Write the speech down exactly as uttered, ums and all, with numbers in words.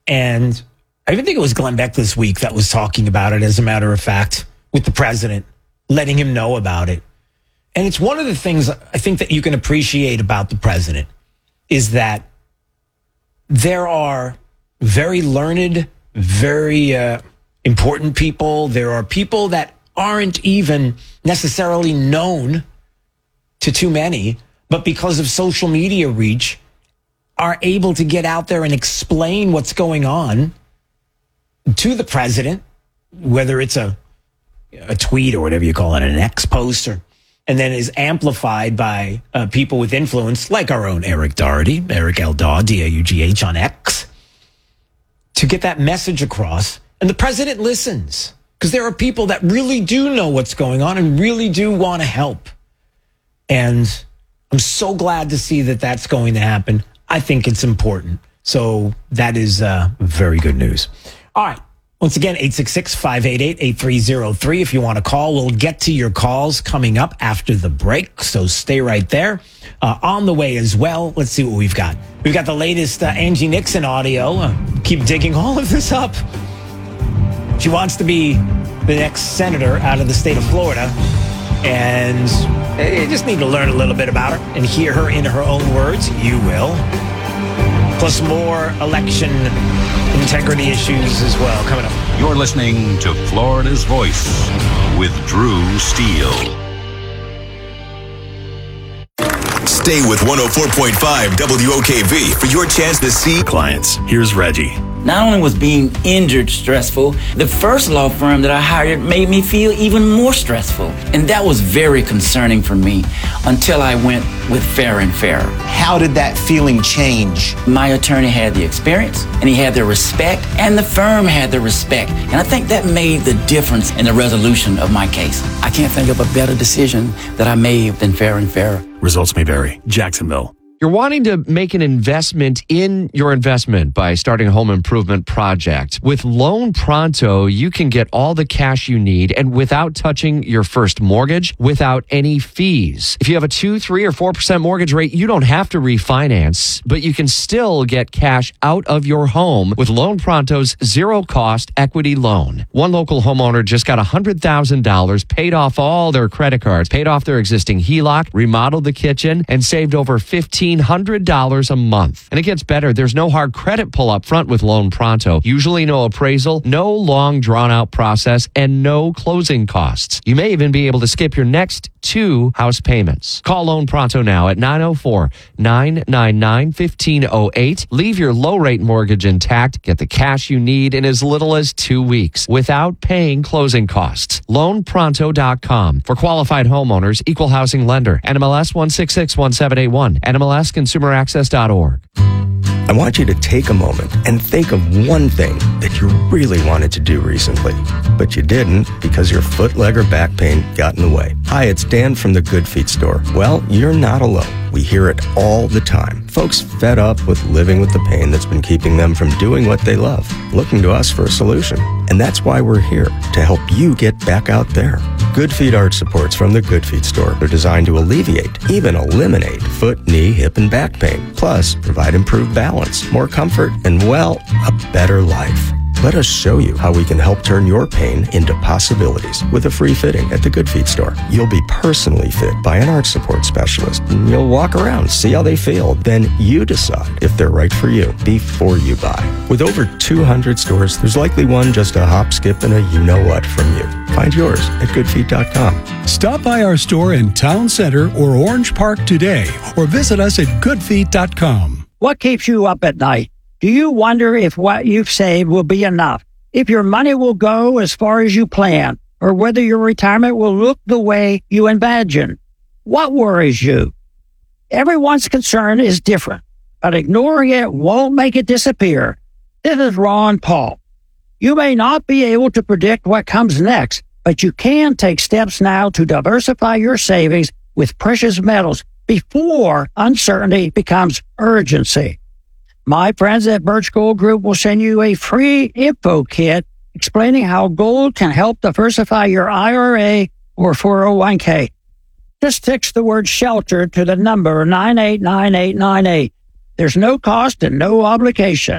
And I even think it was Glenn Beck this week that was talking about it, as a matter of fact, with the president, letting him know about it. And it's one of the things I think that you can appreciate about the president is that there are very learned, very uh, important people. There are people that aren't even necessarily known to too many, but because of social media reach, are able to get out there and explain what's going on to the president, whether it's a a tweet or whatever you call it, an X post, or, and then is amplified by uh, people with influence, like our own Eric Doherty, Eric L. Daw, D A U G H on X, to get that message across. And the president listens, because there are people that really do know what's going on and really do want to help. And I'm so glad to see that that's going to happen. I think it's important. So that is uh, very good news. All right. Once again, eight six six, five eight eight, eight three zero three. If you want to call, we'll get to your calls coming up after the break. So stay right there. Uh, on the way as well, let's see what we've got. We've got the latest uh, Angie Nixon audio. Uh, keep digging all of this up. She wants to be the next senator out of the state of Florida. And you just need to learn a little bit about her and hear her in her own words. You will. Plus more election integrity issues as well coming up. You're listening to Florida's Voice with Drew Steele. Stay with one oh four point five W O K V for your chance to see clients. Here's Reggie. Not only was being injured stressful, the first law firm that I hired made me feel even more stressful. And that was very concerning for me until I went with Fair and Fair. How did that feeling change? My attorney had the experience, and he had the respect, and the firm had the respect. And I think that made the difference in the resolution of my case. I can't think of a better decision that I made than Fair and Fair. Results may vary. Jacksonville. You're wanting to make an investment in your investment by starting a home improvement project. With Loan Pronto, you can get all the cash you need and without touching your first mortgage, without any fees. If you have a two, three, or four percent mortgage rate, you don't have to refinance, but you can still get cash out of your home with Loan Pronto's zero-cost equity loan. One local homeowner just got one hundred thousand dollars, paid off all their credit cards, paid off their existing H E L O C, remodeled the kitchen, and saved over fifteen hundred dollars a month. And it gets better. There's no hard credit pull up front with Loan Pronto. Usually no appraisal, no long drawn out process, and no closing costs. You may even be able to skip your next two house payments. Call Loan Pronto now at nine oh four, nine nine nine, one five oh eight. Leave your low rate mortgage intact. Get the cash you need in as little as two weeks without paying closing costs. loan pronto dot com. For qualified homeowners, equal housing lender. N M L S one six six one seven eight one. N M L S consumer access dot org. I want you to take a moment and think of one thing that you really wanted to do recently, but you didn't because your foot, leg, or back pain got in the way. Hi, it's Dan from the Good Feet store. Well, you're not alone. We hear it all the time. Folks fed up with living with the pain that's been keeping them from doing what they love, looking to us for a solution. And that's why we're here, to help you get back out there. Good Feet arch supports from the Good Feet store are designed to alleviate, even eliminate, foot, knee, hip, and back pain. Plus, provide improved balance, more comfort, and, well, a better life. Let us show you how we can help turn your pain into possibilities with a free fitting at the Good Feet store. You'll be personally fit by an arch support specialist. And you'll walk around, see how they feel. Then you decide if they're right for you before you buy. With over two hundred stores, there's likely one just a hop, skip, and a you-know-what from you. Find yours at good feet dot com. Stop by our store in Town Center or Orange Park today, or visit us at good feet dot com. What keeps you up at night? Do you wonder if what you've saved will be enough? If your money will go as far as you plan? Or whether your retirement will look the way you imagine? What worries you? Everyone's concern is different, but ignoring it won't make it disappear. This is Ron Paul. You may not be able to predict what comes next, but you can take steps now to diversify your savings with precious metals before uncertainty becomes urgency. My friends at Birch Gold Group will send you a free info kit explaining how gold can help diversify your I R A or four oh one k. Just text the word shelter to the number nine eight nine eight nine eight. There's no cost and no obligation.